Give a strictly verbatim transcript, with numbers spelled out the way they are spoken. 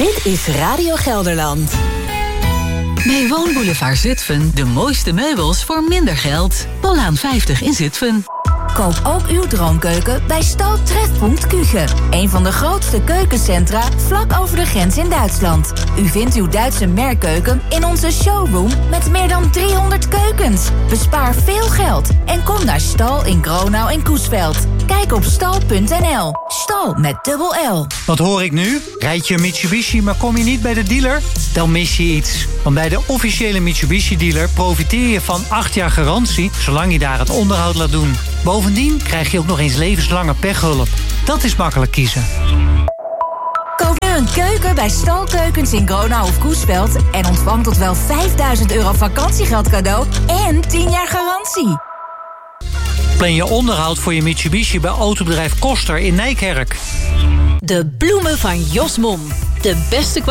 Dit is Radio Gelderland. Bij Woonboulevard Zutphen de mooiste meubels voor minder geld. Polaan vijftig in Zutphen. Koop ook uw droomkeuken bij Stal Trefpunt Küche. Een van de grootste keukencentra vlak over de grens in Duitsland. U vindt uw Duitse merkkeuken in onze showroom met meer dan driehonderd keukens. Bespaar veel geld en kom naar Stal in Gronau en Coesveld. Kijk op stal punt n l. Stal met dubbel L. Wat hoor ik nu? Rijd je een Mitsubishi, maar kom je niet bij de dealer? Dan mis je iets. Want bij de officiële Mitsubishi-dealer profiteer je van acht jaar garantie, zolang je daar het onderhoud laat doen. Bovendien krijg je ook nog eens levenslange pechhulp. Dat is makkelijk kiezen. Koop nu een keuken bij Stalkeukens in Gronau of Coesveld en ontvang tot wel vijfduizend euro vakantiegeld cadeau en tien jaar garantie. Plan je onderhoud voor je Mitsubishi bij autobedrijf Koster in Nijkerk. De bloemen van Jos Mom. De beste kwaliteit